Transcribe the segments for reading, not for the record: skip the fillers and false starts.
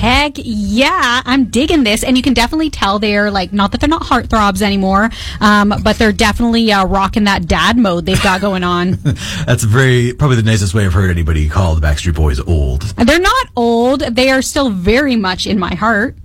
Heck yeah, I'm digging this. And you can definitely tell they're like, not that they're not heartthrobs anymore, but they're definitely rocking that dad mode they've got going on. That's probably the nicest way I've heard anybody call the Backstreet Boys old. They're not old. They are still very much in my heart.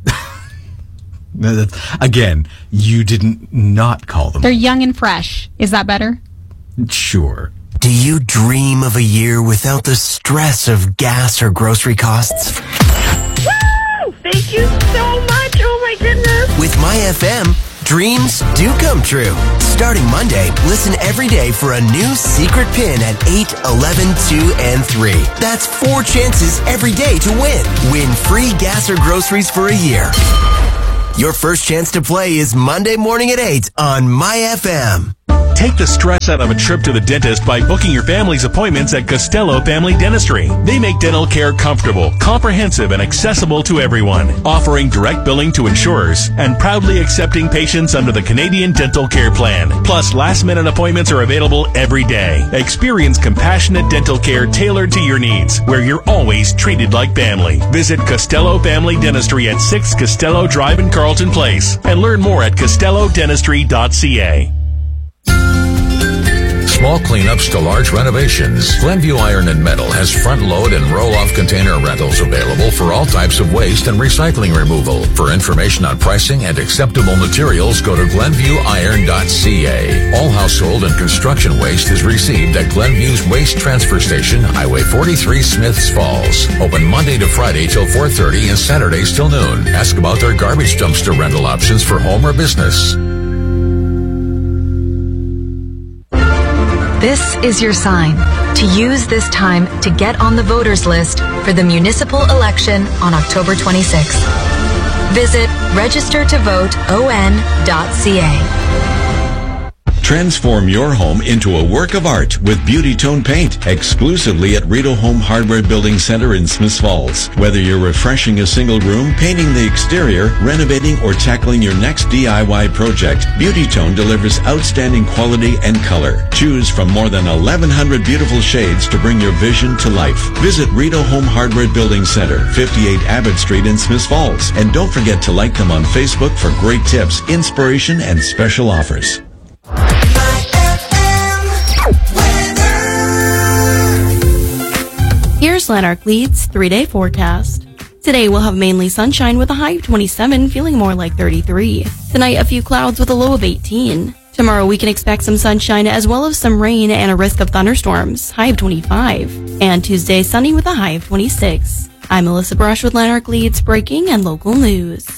Again, you didn't not call them. They're young and fresh. Is that better? Sure. Do you dream of a year without the stress of gas or grocery costs? Woo! Thank you so much. Oh my goodness. With MyFM, dreams do come true. Starting Monday, listen every day for a new secret pin at 8, 11, 2, and 3. That's 4 chances every day to win. Win free gas or groceries for a year. Your first chance to play is Monday morning at 8 on MyFM. Take the stress out of a trip to the dentist by booking your family's appointments at Costello Family Dentistry. They make dental care comfortable, comprehensive, and accessible to everyone, offering direct billing to insurers and proudly accepting patients under the Canadian Dental Care Plan. Plus, last-minute appointments are available every day. Experience compassionate dental care tailored to your needs, where you're always treated like family. Visit Costello Family Dentistry at 6 Costello Drive in Carleton Place and learn more at costellodentistry.ca. Small cleanups to large renovations. Glenview Iron and Metal has front-load and roll-off container rentals available for all types of waste and recycling removal. For information on pricing and acceptable materials, go to glenviewiron.ca. All household and construction waste is received at Glenview's Waste Transfer Station, Highway 43, Smiths Falls. Open Monday to Friday till 4:30 and Saturdays till noon. Ask about their garbage dumpster rental options for home or business. This is your sign to use this time to get on the voters list for the municipal election on October 26th. Visit registertovoteon.ca. Transform your home into a work of art with Beauty Tone Paint, exclusively at Rideau Home Hardware Building Center in Smiths Falls. Whether you're refreshing a single room, painting the exterior, renovating, or tackling your next DIY project, Beauty Tone delivers outstanding quality and color. Choose from more than 1,100 beautiful shades to bring your vision to life. Visit Rideau Home Hardware Building Center, 58 Abbott Street in Smiths Falls. And don't forget to like them on Facebook for great tips, inspiration, and special offers. Here's Lanark Leeds 3-day forecast. Today we'll have mainly sunshine with a high of 27, feeling more like 33. Tonight a few clouds with a low of 18. Tomorrow we can expect some sunshine as well as some rain and a risk of thunderstorms, high of 25. And Tuesday sunny with a high of 26. I'm Melissa Brush with Lanark Leeds breaking and local news.